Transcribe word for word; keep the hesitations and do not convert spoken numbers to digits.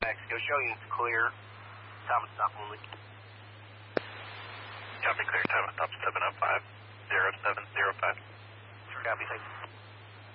Mexico, showing clear. Thomas stop only. Copy clear, Thomas stop seven oh five, zero seven zero five. Copy, thank you.